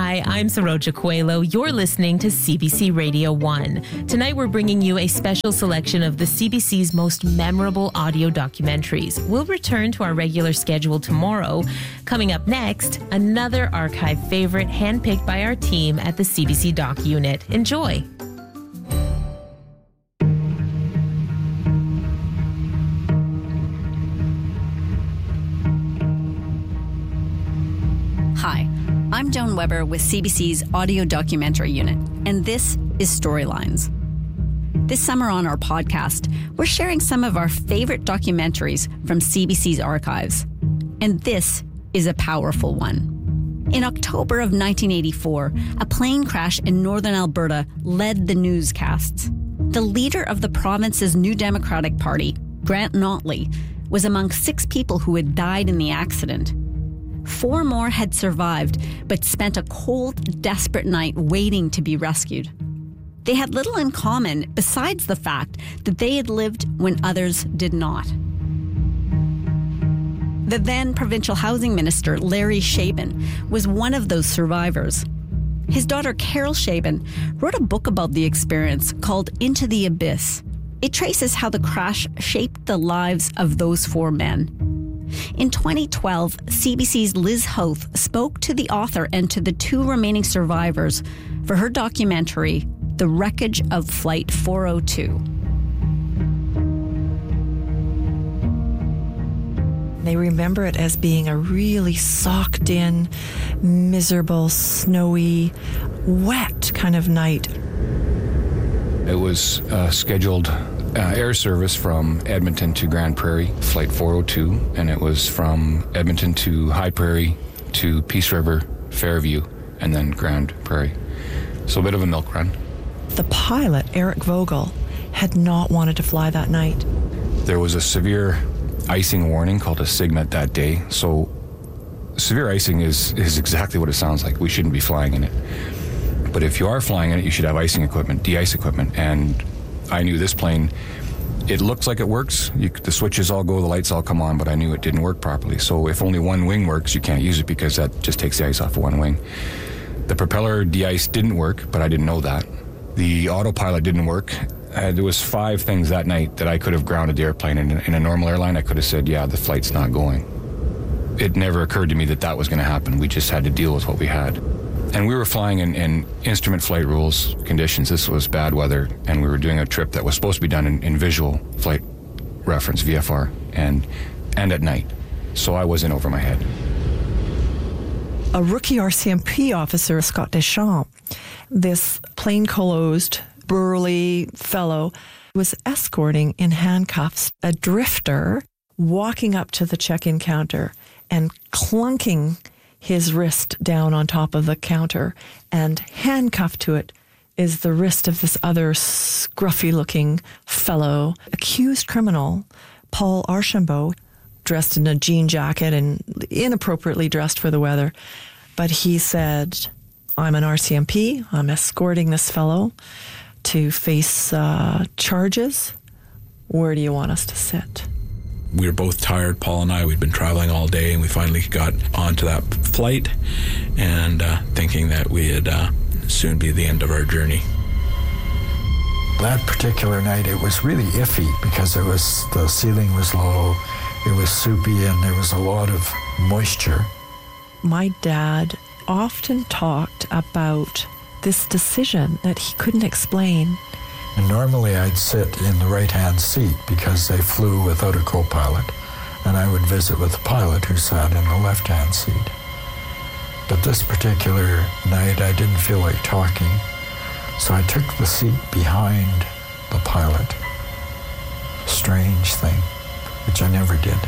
Hi, I'm Saroja Coelho. You're listening to CBC Radio 1. Tonight we're bringing you a special selection of the CBC's most memorable audio documentaries. We'll return to our regular schedule tomorrow. Coming up next, another archive favorite handpicked by our team at the CBC Doc Unit. Enjoy. Hi, I'm Joan Weber with CBC's Audio Documentary Unit, and this is Storylines. This summer on our podcast, we're sharing some of our favorite documentaries from CBC's archives. And this is a powerful one. In October of 1984, a plane crash in northern Alberta led the newscasts. The leader of the province's New Democratic Party, Grant Notley, was among 6 people who had died in the accident. 4 more had survived, but spent a cold, desperate night waiting to be rescued. They had little in common besides the fact that they had lived when others did not. The then provincial housing minister, Larry Shaben, was one of those survivors. His daughter, Carol Shaben, wrote a book about the experience called Into the Abyss. It traces how the crash shaped the lives of those 4 men. In 2012, CBC's Liz Hoth spoke to the author and to the 2 remaining survivors for her documentary, The Wreckage of Flight 402. They remember it as being a really socked in, miserable, snowy, wet kind of night. It was scheduled air service from Edmonton to Grand Prairie, Flight 402, and it was from Edmonton to High Prairie to Peace River, Fairview, and then Grand Prairie. So a bit of a milk run. The pilot, Eric Vogel, had not wanted to fly that night. There was a severe icing warning called a SIGMET that day, so severe icing is exactly what it sounds like. We shouldn't be flying in it. But if you are flying in it, you should have icing equipment, de-ice equipment, and I knew this plane, it looks like it works. The switches all go, the lights all come on, but I knew it didn't work properly. So if only one wing works, you can't use it because that just takes the ice off of one wing. The propeller de-ice didn't work, but I didn't know that. The autopilot didn't work. There was 5 things that night that I could have grounded the airplane. In a normal airline, I could have said, yeah, the flight's not going. It never occurred to me that that was going to happen. We just had to deal with what we had. And we were flying in instrument flight rules conditions. This was bad weather, and we were doing a trip that was supposed to be done in visual flight reference, VFR, and at night. So I was in over my head. A rookie RCMP officer, Scott Deschamps, this plainclothes, burly fellow, was escorting in handcuffs a drifter walking up to the check-in counter and clunking his wrist down on top of the counter, and handcuffed to it is the wrist of this other scruffy-looking fellow, accused criminal, Paul Archambault, dressed in a jean jacket and inappropriately dressed for the weather. But he said, I'm an RCMP, I'm escorting this fellow to face charges. Where do you want us to sit? We were both tired, Paul and I. We'd been traveling all day, and we finally got onto that flight and thinking that we'd soon be the end of our journey. That particular night, it was really iffy because the ceiling was low, it was soupy, and there was a lot of moisture. My dad often talked about this decision that he couldn't explain. And normally I'd sit in the right-hand seat because they flew without a co-pilot, and I would visit with the pilot who sat in the left-hand seat. But this particular night I didn't feel like talking, so I took the seat behind the pilot. Strange thing, which I never did.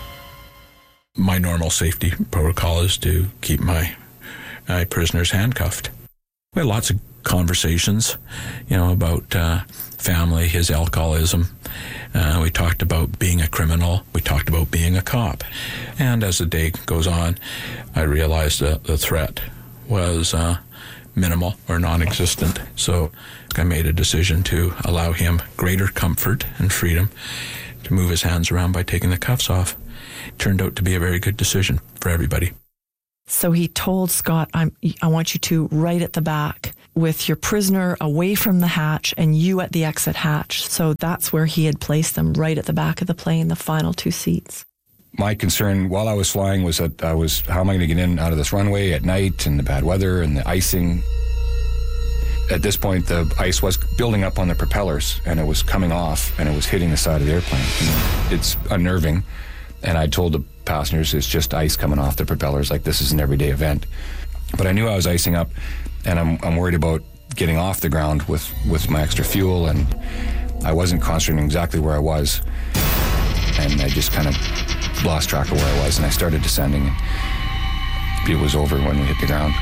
My normal safety protocol is to keep my prisoners handcuffed. We had lots of conversations, about family, his alcoholism. We talked about being a criminal. We talked about being a cop. And as the day goes on, I realized that the threat was minimal or non-existent. So I made a decision to allow him greater comfort and freedom to move his hands around by taking the cuffs off. It turned out to be a very good decision for everybody. So he told Scott, I want you to right at the back with your prisoner away from the hatch and you at the exit hatch. So that's where he had placed them, right at the back of the plane, the final 2 seats. My concern while I was flying was that how am I going to get in out of this runway at night and the bad weather and the icing? At this point, the ice was building up on the propellers and it was coming off and it was hitting the side of the airplane. It's unnerving. And I told the passengers it's just ice coming off the propellers, like this is an everyday event. But I knew I was icing up, and I'm worried about getting off the ground with my extra fuel, and I wasn't concentrating exactly where I was. And I just kind of lost track of where I was, and I started descending. It was over when we hit the ground.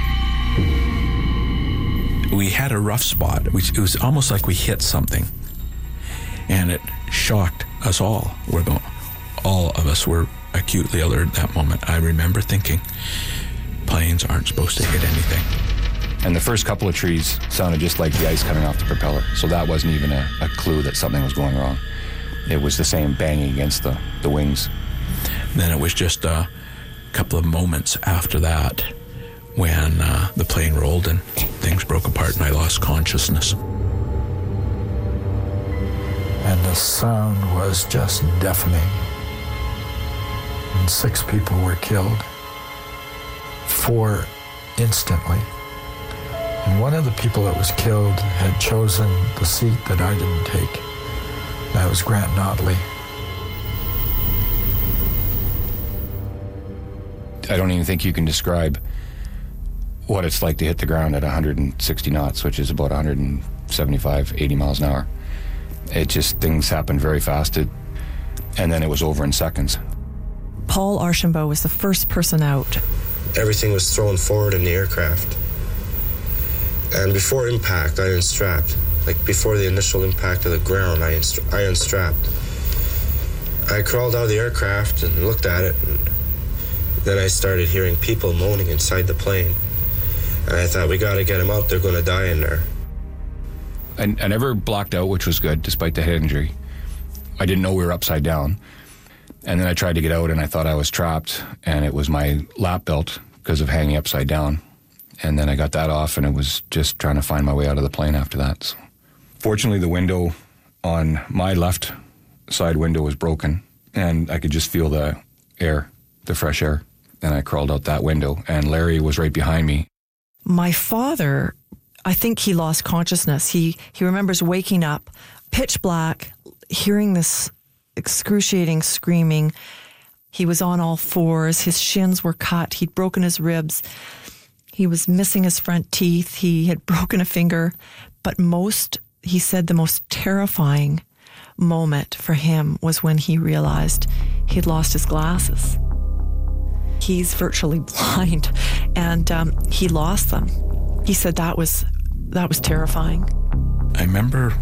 We had a rough spot. It was almost like we hit something, and it shocked us all. All of us were acutely alert at that moment. I remember thinking, planes aren't supposed to hit anything. And the first couple of trees sounded just like the ice coming off the propeller, so that wasn't even a clue that something was going wrong. It was the same banging against the wings. Then it was just a couple of moments after that when the plane rolled and things broke apart and I lost consciousness. And the sound was just deafening. And 6 people were killed, 4 instantly. And one of the people that was killed had chosen the seat that I didn't take. That was Grant Notley. I don't even think you can describe what it's like to hit the ground at 160 knots, which is about 175, 80 miles an hour. It just, things happened very fast, and then it was over in seconds. Paul Archambault was the first person out. Everything was thrown forward in the aircraft. And before impact, I unstrapped. Like before the initial impact of the ground, I unstrapped. I crawled out of the aircraft and looked at it, and then I started hearing people moaning inside the plane. And I thought, we got to get them out, they're going to die in there. I never blacked out, which was good, despite the head injury. I didn't know we were upside down. And then I tried to get out, and I thought I was trapped, and it was my lap belt because of hanging upside down. And then I got that off, and it was just trying to find my way out of the plane after that. So, fortunately, the window on my left side window was broken, and I could just feel the air, the fresh air. And I crawled out that window, and Larry was right behind me. My father, I think he lost consciousness. He remembers waking up, pitch black, hearing this excruciating screaming. He was on all fours. His shins were cut. He'd broken his ribs. He was missing his front teeth. He had broken a finger. But he said the most terrifying moment for him was when he realized he'd lost his glasses. He's virtually blind, and he lost them. He said that was terrifying. I remember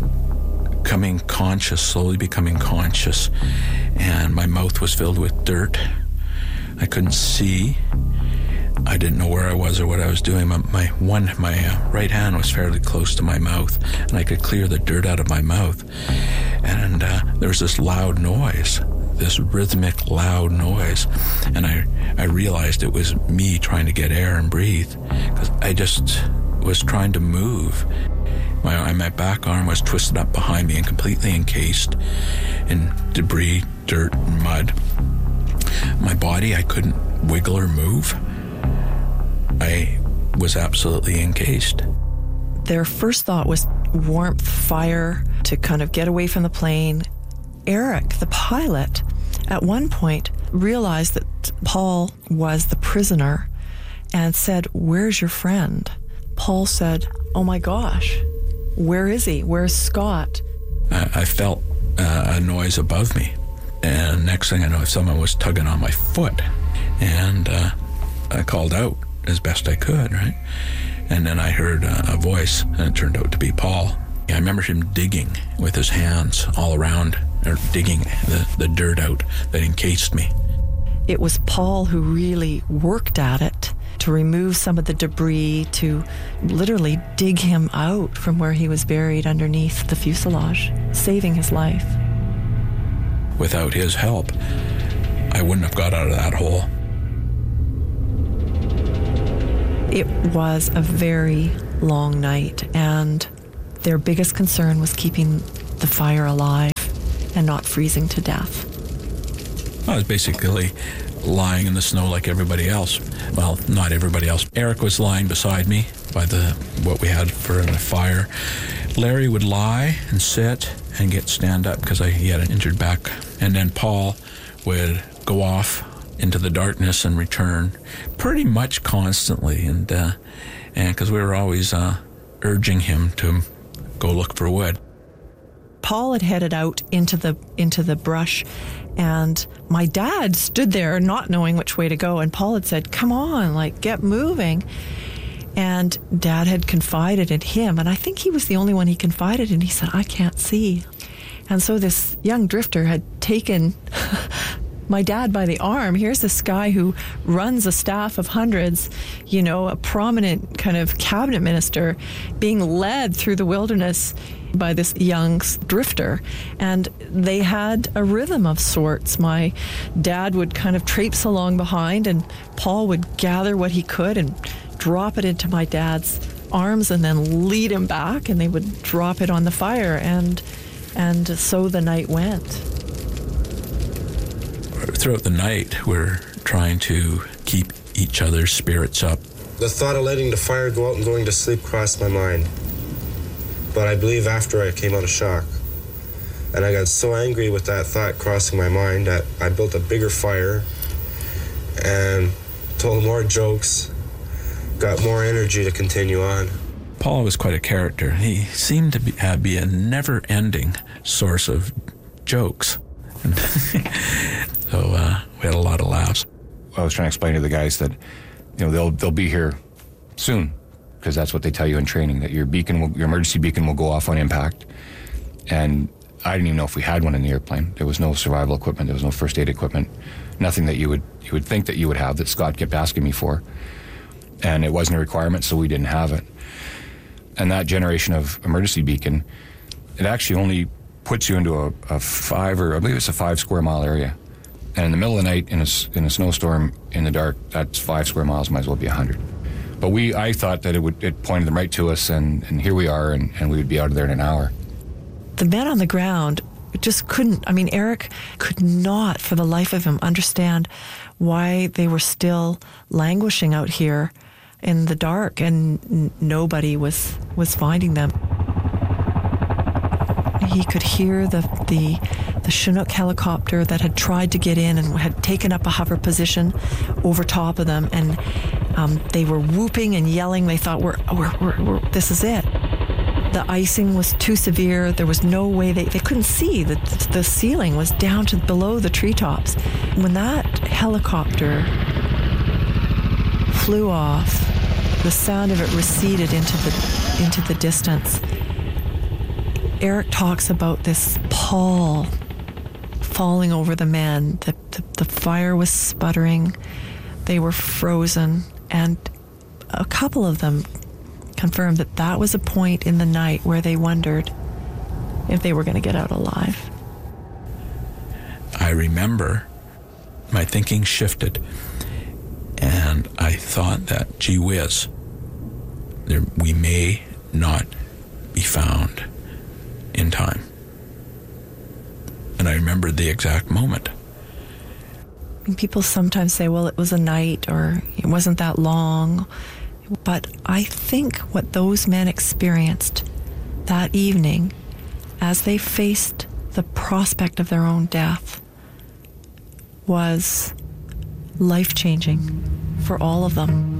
slowly becoming conscious, and my mouth was filled with dirt. I couldn't see. I didn't know where I was or what I was doing. My right hand was fairly close to my mouth, and I could clear the dirt out of my mouth. And there was this loud noise, this rhythmic loud noise, and I realized it was me trying to get air and breathe, because I just was trying to move. My back arm was twisted up behind me and completely encased in debris, dirt, and mud. My body, I couldn't wiggle or move. I was absolutely encased. Their first thought was warmth, fire, to kind of get away from the plane. Eric, the pilot, at one point realized that Paul was the prisoner and said, "Where's your friend?" Paul said, "Oh my gosh, where is he? Where's Scott?" I felt a noise above me, and next thing I know, someone was tugging on my foot, and I called out as best I could, right? And then I heard a voice, and it turned out to be Paul. I remember him digging with his hands all around, or digging the dirt out that encased me. It was Paul who really worked at it to remove some of the debris, to literally dig him out from where he was buried underneath the fuselage, saving his life. Without his help, I wouldn't have got out of that hole. It was a very long night, and their biggest concern was keeping the fire alive and not freezing to death. I was basically lying in the snow like everybody else. Well, not everybody else. Eric was lying beside me by what we had for a fire. Larry would lie and sit and stand up because he had an injured back. And then Paul would go off into the darkness and return pretty much constantly. And because we were always urging him to go look for wood. Paul had headed out into the brush, and my dad stood there not knowing which way to go, and Paul had said, "Come on, like, get moving." And Dad had confided in him, and I think he was the only one he confided in. He said, "I can't see." And so this young drifter had taken my dad by the arm. Here's this guy who runs a staff of hundreds, a prominent kind of cabinet minister, being led through the wilderness by this young drifter. And they had a rhythm of sorts. My dad would kind of traipse along behind, and Paul would gather what he could and drop it into my dad's arms and then lead him back, and they would drop it on the fire, and so the night went. Throughout the night, we're trying to keep each other's spirits up. The thought of letting the fire go out and going to sleep crossed my mind. But I believe after I came out of shock. And I got so angry with that thought crossing my mind that I built a bigger fire and told more jokes, got more energy to continue on. Paul was quite a character. He seemed to be a never-ending source of jokes. So we had a lot of laughs. I was trying to explain to the guys that, they'll be here soon, because that's what they tell you in training, that your emergency beacon will go off on impact. And I didn't even know if we had one in the airplane. There was no survival equipment. There was no first aid equipment. Nothing that you would think that you would have, that Scott kept asking me for. And it wasn't a requirement, so we didn't have it. And that generation of emergency beacon, it actually only puts you into a 5 square mile area. And in the middle of the night, in a snowstorm, in the dark, that's 5 square miles, might as well be 100. But I thought that it pointed them right to us, and here we are, and we would be out of there in an hour. The men on the ground just couldn't, Eric could not for the life of him understand why they were still languishing out here in the dark, and nobody was finding them. He could hear the Chinook helicopter that had tried to get in and had taken up a hover position over top of them, and they were whooping and yelling. They thought, we're this is it. The icing was too severe. There was no way they couldn't see. The ceiling was down to below the treetops. When that helicopter flew off, the sound of it receded into the distance. Eric talks about this pall falling over the men. The fire was sputtering. They were frozen, and a couple of them confirmed that was a point in the night where they wondered if they were going to get out alive. I remember my thinking shifted, and I thought that, gee whiz, we may not be found in time. And I remembered the exact moment. People sometimes say, well, it was a night, or it wasn't that long. But I think what those men experienced that evening, as they faced the prospect of their own death, was life-changing for all of them.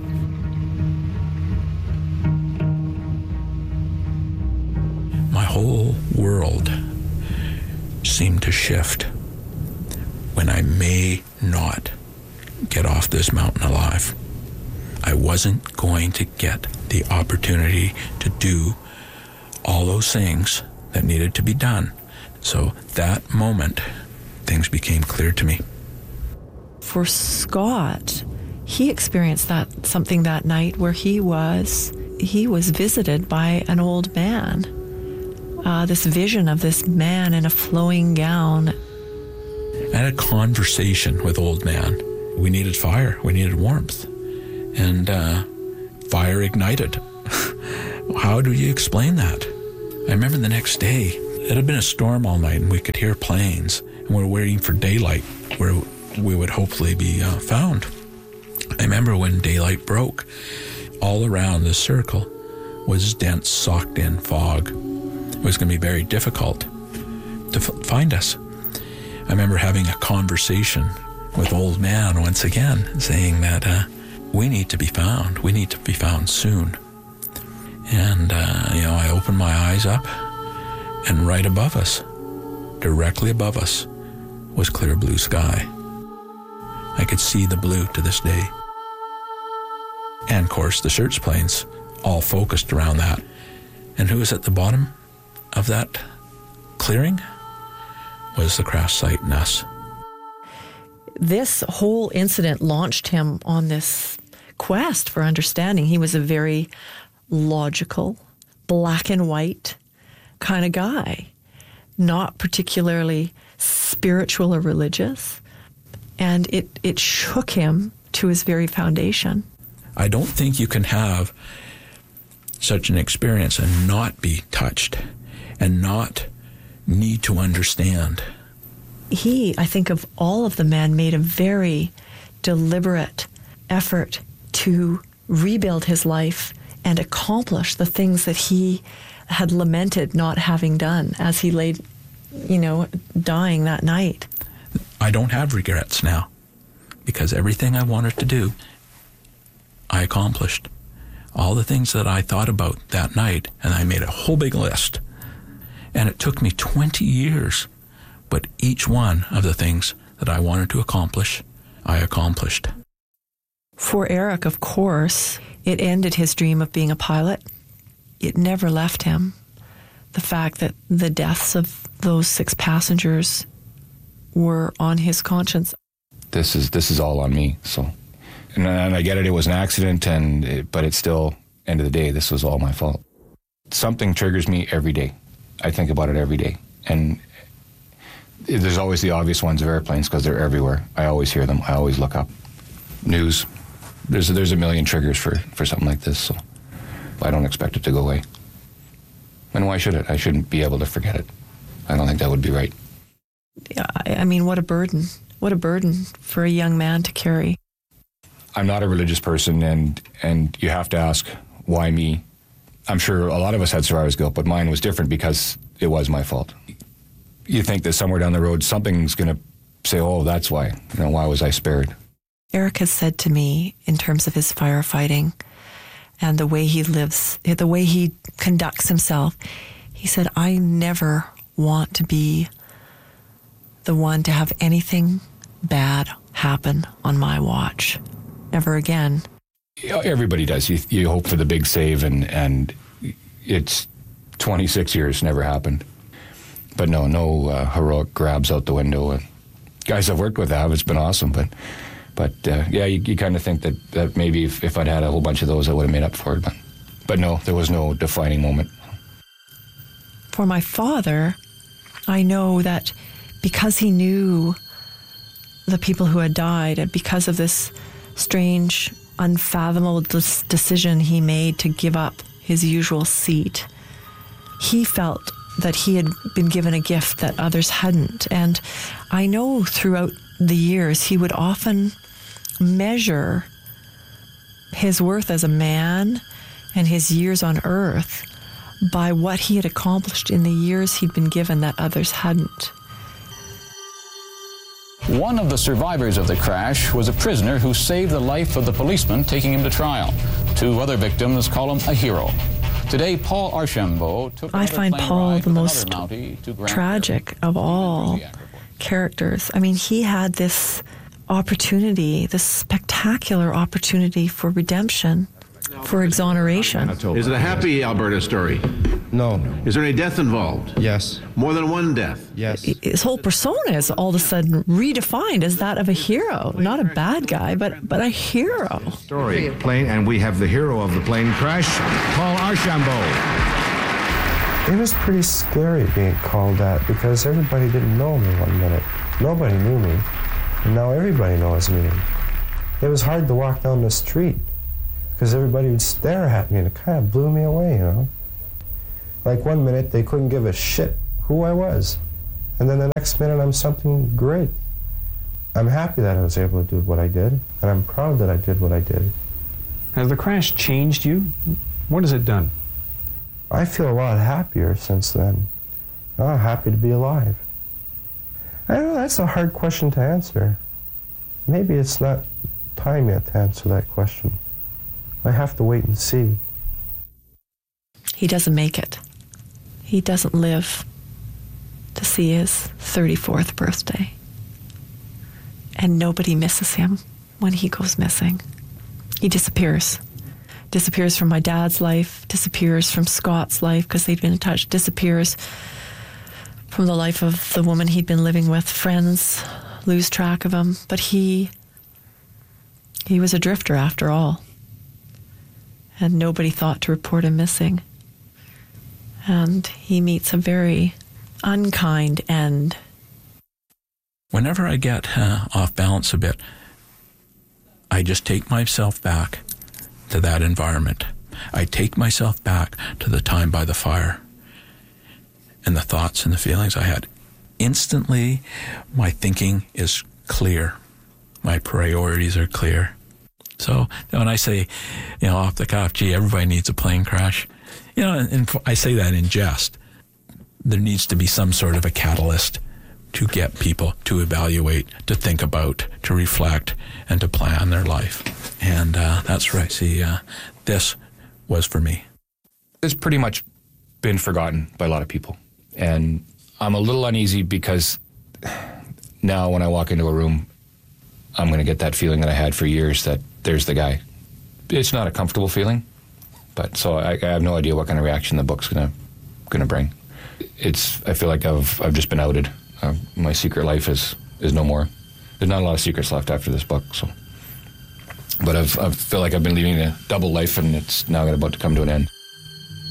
My whole world seemed to shift when I may not get off this mountain alive. I wasn't going to get the opportunity to do all those things that needed to be done. So that moment, things became clear to me. For Scott, he experienced something that night where he was visited by an old man. This vision of this man in a flowing gown. I had a conversation with old man. We needed fire. We needed warmth. And fire ignited. How do you explain that? I remember the next day, it had been a storm all night and we could hear planes, and we were waiting for daylight where we would hopefully be found. I remember when daylight broke, all around the circle was dense, socked-in fog. It was going to be very difficult to find us. I remember having a conversation with old man once again, saying that we need to be found. We need to be found soon. And, I opened my eyes up, and right above us, directly above us, was clear blue sky. I could see the blue to this day. And, of course, the search planes all focused around that. And who was at the bottom of that clearing? Was the crash site and us. This whole incident launched him on this quest for understanding. He was a very logical, black and white kind of guy, not particularly spiritual or religious. And it shook him to his very foundation. I don't think you can have such an experience and not be touched and not need to understand. He, I think of all of the men, made a very deliberate effort to rebuild his life and accomplish the things that he had lamented not having done as he lay, dying that night. I don't have regrets now because everything I wanted to do, I accomplished. All the things that I thought about that night, and I made a whole big list. And it took me 20 years, but each one of the things that I wanted to accomplish, I accomplished. For Eric, of course, it ended his dream of being a pilot. It never left him. The fact that the deaths of those 6 passengers were on his conscience. This is all on me. So, and I get it. It was an accident, but it's still, end of the day, this was all my fault. Something triggers me every day. I think about it every day, and there's always the obvious ones of airplanes because they're everywhere. I always hear them. I always look up news. There's a million triggers for something like this, so I don't expect it to go away. And why should it? I shouldn't be able to forget it. I don't think that would be right. Yeah, I mean, what a burden. What a burden for a young man to carry. I'm not a religious person, and you have to ask, why me? I'm sure a lot of us had survivor's guilt, but mine was different because it was my fault. You think that somewhere down the road, something's going to say, oh, that's why. Why was I spared? Eric has said to me, in terms of his firefighting and the way he lives, the way he conducts himself, he said, I never want to be the one to have anything bad happen on my watch. Never again. Everybody does. You hope for the big save, and it's 26 years, never happened. But no heroic grabs out the window. And guys I've worked with have, it's been awesome. But you kind of think that maybe if I'd had a whole bunch of those, I would have made up for it. But no, there was no defining moment. For my father, I know that because he knew the people who had died, and because of this strange, unfathomable decision he made to give up his usual seat, he felt that he had been given a gift that others hadn't. And I know throughout the years he would often measure his worth as a man and his years on earth by what he had accomplished in the years he'd been given that others hadn't. One of the survivors of the crash was a prisoner who saved the life of the policeman taking him to trial. 2 other victims call him a hero. Today, Paul Archambault took I find Paul the most tragic of all characters. I mean, he had this opportunity, this spectacular opportunity for redemption, for exoneration. Is it a happy Alberta story? No. Is there any death involved? Yes. More than one death? Yes. His whole persona is all of a sudden redefined as that of a hero, not a bad guy, but a hero. Story plane, and we have the hero of the plane crash, Paul Archambault. It was pretty scary being called that because everybody didn't know me 1 minute. Nobody knew me, and now everybody knows me. It was hard to walk down the street because everybody would stare at me, and it kind of blew me away, you know. Like one minute, they couldn't give a shit who I was. And then the next minute, I'm something great. I'm happy that I was able to do what I did, and I'm proud that I did what I did. Has the crash changed you? What has it done? I feel a lot happier since then. I'm happy to be alive. I know that's a hard question to answer. Maybe it's not time yet to answer that question. I have to wait and see. He doesn't make it. He doesn't live to see his 34th birthday. And nobody misses him when he goes missing. He disappears. Disappears from my dad's life, disappears from Scott's life because they'd been in touch, disappears from the life of the woman he'd been living with. Friends lose track of him. But he was a drifter after all. And nobody thought to report him missing. And he meets a very unkind end. Whenever I get off balance a bit, I just take myself back to that environment. I take myself back to the time by the fire and the thoughts and the feelings I had. Instantly, my thinking is clear. My priorities are clear. So when I say, off the cuff, gee, everybody needs a plane crash, and I say that in jest. There needs to be some sort of a catalyst to get people to evaluate, to think about, to reflect, and to plan their life. And that's where I see this was for me. It's pretty much been forgotten by a lot of people. And I'm a little uneasy because now when I walk into a room, I'm going to get that feeling that I had for years that there's the guy. It's not a comfortable feeling, but so I have no idea what kind of reaction the book's going to bring. I feel like I've just been outed. My secret life is no more. There's not a lot of secrets left after this book. So, but I feel like I've been leading a double life, and it's now about to come to an end.